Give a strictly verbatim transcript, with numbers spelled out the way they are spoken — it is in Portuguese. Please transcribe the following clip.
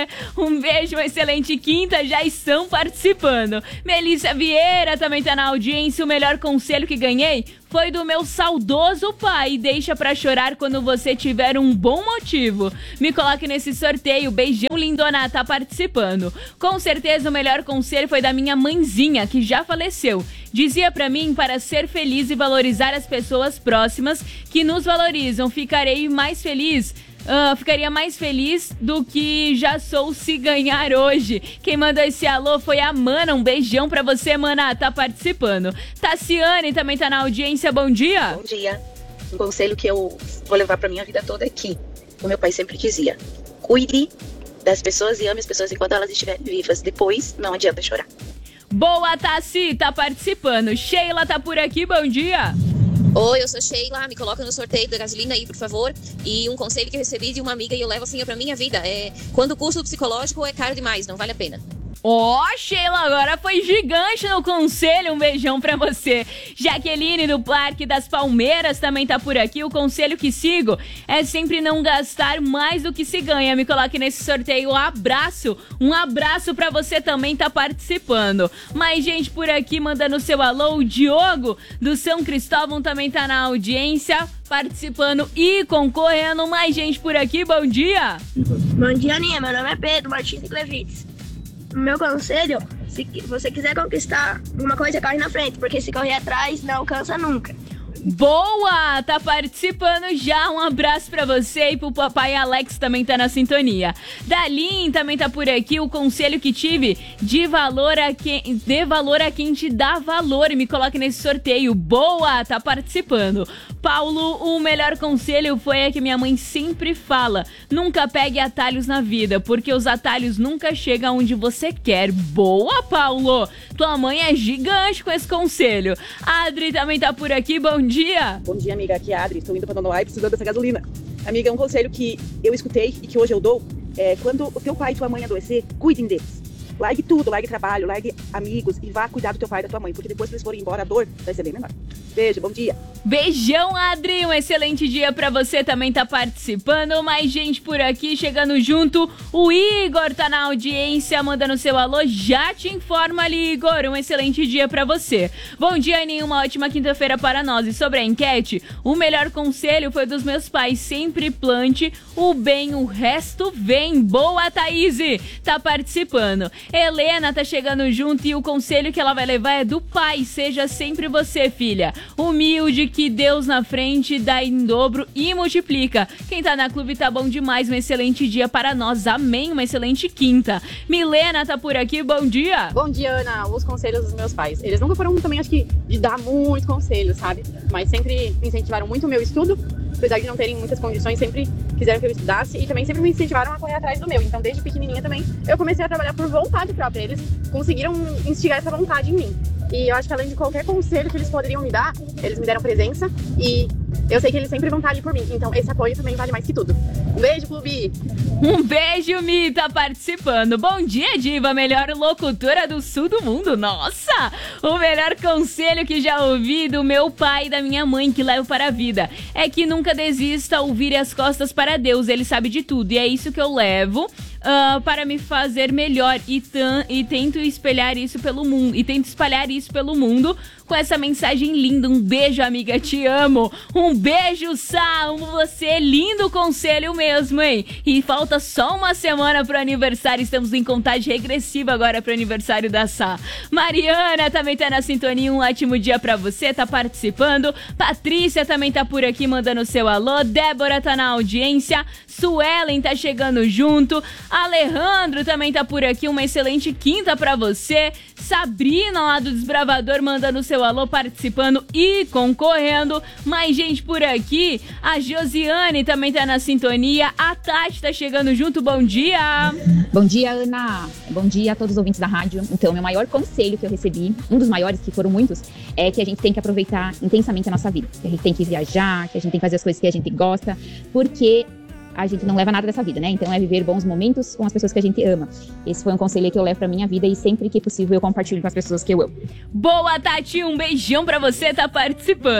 você. Um beijo, uma excelente quinta, já estão participando. Melissa Vieira também tá na audiência. O melhor conselho que ganhei foi do meu saudoso pai. Deixa pra chorar quando você tiver um bom motivo. Me coloque nesse sorteio. Beijão, lindona, tá participando. Com certeza o melhor conselho foi da minha mãezinha, que já faleceu. Dizia pra mim para ser feliz e valorizar as pessoas próximas que nos valorizam. Ficarei mais feliz... Uh, ficaria mais feliz do que já sou se ganhar hoje. Quem mandou esse alô foi a Mana. Um beijão pra você, Mana, tá participando. Tassiane também tá na audiência, bom dia. Bom dia. Um conselho que eu vou levar pra minha vida toda é que o meu pai sempre dizia: cuide das pessoas e ame as pessoas enquanto elas estiverem vivas. Depois não adianta chorar. Boa, Tassi, tá participando. Sheila tá por aqui, bom dia. Oi, eu sou Sheila, me coloca no sorteio da gasolina aí, por favor. E um conselho que eu recebi de uma amiga e eu levo assim pra minha vida é: quando o custo psicológico é caro demais, não vale a pena. Ó, oh, Sheila, agora foi gigante no conselho. Um beijão pra você. Jaqueline do Parque das Palmeiras também tá por aqui. O conselho que sigo é sempre não gastar mais do que se ganha. Me coloque nesse sorteio. Um abraço. Um abraço pra você também tá participando. Mais gente por aqui mandando seu alô. O Diogo do São Cristóvão também tá na audiência, participando e concorrendo. Mais gente por aqui, bom dia. Bom dia, Aninha. Meu nome é Pedro Martins Clevites. Meu conselho, se você quiser conquistar uma coisa, corre na frente, porque se correr atrás, não alcança nunca. Boa! Tá participando já. Um abraço pra você e pro papai Alex também tá na sintonia. Dalin também tá por aqui. O conselho que tive: de valor a quem, dê valor a quem te dá valor. E me coloque nesse sorteio. Boa! Tá participando. Paulo, o melhor conselho foi a que minha mãe sempre fala: nunca pegue atalhos na vida, porque os atalhos nunca chegam onde você quer. Boa, Paulo! Tua mãe é gigante com esse conselho. Adri também tá por aqui. Bom dia. dia. Bom dia, amiga. Aqui é a Adri. Estou indo para Tonolá e precisando dessa gasolina. Amiga, um conselho que eu escutei e que hoje eu dou é: quando o teu pai e tua mãe adoecer, cuidem deles. Largue tudo, largue trabalho, largue amigos e vá cuidar do teu pai e da tua mãe, porque depois que eles forem embora, a dor vai ser bem menor. Beijo, bom dia. Beijão, Adri. Um excelente dia pra você, também tá participando. Mais gente por aqui chegando junto. O Igor tá na audiência, mandando seu alô. Já te informo ali, Igor. Um excelente dia pra você. Bom dia, Aninha. Uma ótima quinta-feira para nós. E sobre a enquete, o melhor conselho foi dos meus pais: sempre plante o bem, o resto vem. Boa, Thaís. Tá participando. Helena tá chegando junto e o conselho que ela vai levar é do pai: seja sempre você, filha. Humilde, que Deus na frente dá em dobro e multiplica. Quem tá na clube tá bom demais. Um excelente dia para nós. Amém. Uma excelente quinta. Milena tá por aqui. Bom dia. Bom dia, Ana. Os conselhos dos meus pais, eles nunca foram também, acho que, de dar muitos conselhos, sabe? Mas sempre me incentivaram muito o meu estudo. Apesar de não terem muitas condições, sempre quiseram que eu estudasse e também sempre me incentivaram a correr atrás do meu. Então, desde pequenininha também, eu comecei a trabalhar por vontade própria. Eles conseguiram instigar essa vontade em mim. E eu acho que, além de qualquer conselho que eles poderiam me dar, eles me deram presença e eu sei que eles sempre vão estar ali por mim. Então, esse apoio também vale mais que tudo. Um beijo, clube! Um beijo, Mi, tá participando. Bom dia, Diva, melhor locutora do sul do mundo. Nossa! O melhor conselho que já ouvi do meu pai e da minha mãe, que levo para a vida, é que nunca desista, ouvir as costas para Deus. Ele sabe de tudo e é isso que eu levo Uh, para me fazer melhor e, e tento espelhar isso pelo mundo e tento espalhar isso pelo mundo com essa mensagem linda. Um beijo, amiga, te amo. Um beijo, Sá. Amo você. Lindo conselho mesmo, hein? E falta só uma semana pro aniversário. Estamos em contagem regressiva agora pro aniversário da Sá. Mariana também tá na sintonia. Um ótimo dia pra você. Tá participando. Patrícia também tá por aqui mandando seu alô. Débora tá na audiência. Suelen tá chegando junto. Alejandro também tá por aqui. Uma excelente quinta pra você. Sabrina lá do Desbravador mandando seu alô, participando e concorrendo. Mais gente por aqui. A Josiane também tá na sintonia. A Tati tá chegando junto. Bom dia. Bom dia, Ana. Bom dia a todos os ouvintes da rádio. Então, meu maior conselho que eu recebi, um dos maiores, que foram muitos, é que a gente tem que aproveitar intensamente a nossa vida. Que a gente tem que viajar, que a gente tem que fazer as coisas que a gente gosta, porque a gente não leva nada dessa vida, né? Então é viver bons momentos com as pessoas que a gente ama. Esse foi um conselho que eu levo pra minha vida e sempre que possível eu compartilho com as pessoas que eu amo. Boa, Tati, um beijão pra você, tá participando.